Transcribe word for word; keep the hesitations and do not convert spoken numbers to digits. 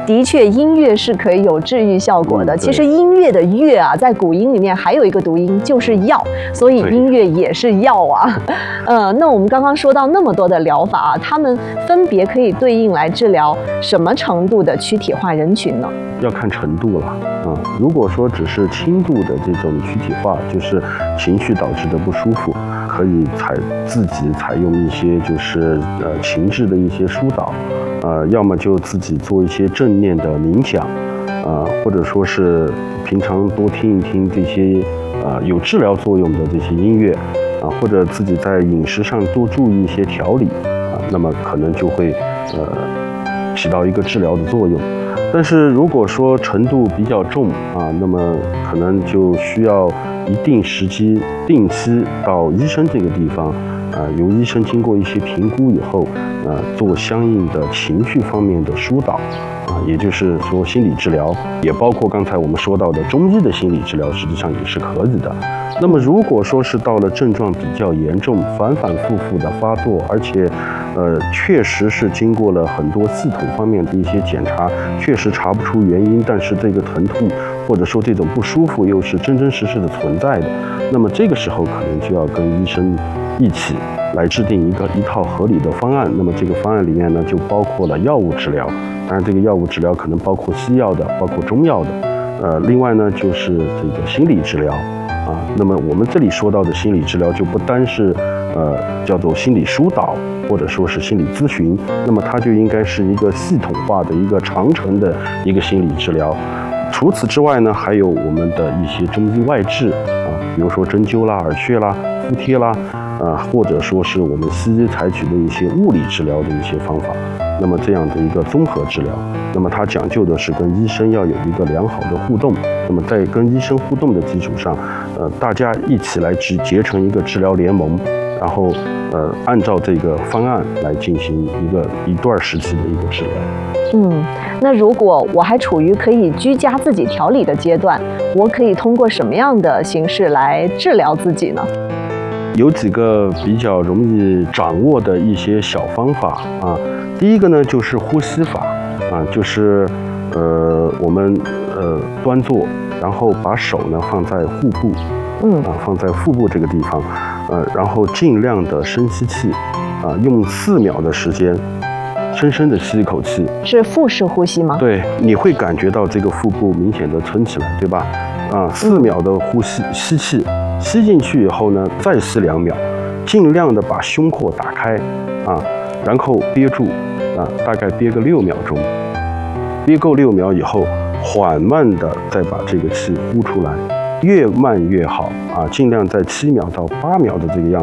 的确音乐是可以有治愈效果的。 嗯、 其实音乐的乐啊，在古音里面还有一个读音就是药，所以音乐也是药啊。呃，那我们刚刚说到那么多的疗法啊，它们分别可以对应来治疗什么程度的躯体化人群呢？ 要看程度了啊。如果说只是轻度的这种躯体化，就是情绪导致的不舒服，可以采自己采用一些就是呃情志的一些疏导，呃，要么就自己做一些正念的冥想，呃，或者说是平常多听一听这些呃有治疗作用的这些音乐，啊，或者自己在饮食上多注意一些调理，啊，那么可能就会呃起到一个治疗的作用。但是如果说程度比较重啊，那么可能就需要一定时机、定期到医生这个地方，啊，由医生经过一些评估以后，啊，做相应的情绪方面的疏导，啊，也就是说心理治疗，也包括刚才我们说到的中医的心理治疗，实际上也是可以的。那么如果说是到了症状比较严重、反反复复的发作，而且，呃，确实是经过了很多系统方面的一些检查，确实查不出原因，但是这个疼痛或者说这种不舒服又是真真实实的存在的，那么这个时候可能就要跟医生一起来制定一个一套合理的方案。那么这个方案里面呢，就包括了药物治疗，当然这个药物治疗可能包括西药的，包括中药的，呃，另外呢就是这个心理治疗。啊，那么我们这里说到的心理治疗就不单是，呃，叫做心理疏导，或者说是心理咨询，那么它就应该是一个系统化的一个长程的一个心理治疗。除此之外呢，还有我们的一些中医外治啊，比如说针灸啦、耳穴啦、敷贴啦，啊，或者说是我们西医采取的一些物理治疗的一些方法。那么这样的一个综合治疗，那么它讲究的是跟医生要有一个良好的互动。那么在跟医生互动的基础上，呃，大家一起来结结成一个治疗联盟，然后呃，按照这个方案来进行一个一段时期的一个治疗。 嗯，那如果我还处于可以居家自己调理的阶段，我可以通过什么样的形式来治疗自己呢？ 有几个比较容易掌握的一些小方法啊。第一个呢就是呼吸法啊，就是呃我们呃端坐，然后把手呢放在腹部，嗯啊放在腹部这个地方，呃然后尽量的深吸气，啊用四秒的时间，深深的吸一口气。是腹式呼吸吗？对，你会感觉到这个腹部明显的撑起来，对吧？啊，四秒的呼吸，吸气，吸进去以后呢，再吸两秒，尽量的把胸廓打开，啊，然后憋住，啊，大概憋个六秒钟，憋够六秒以后，缓慢的再把这个气呼出来，越慢越好，啊，尽量在七秒到八秒的这个样子。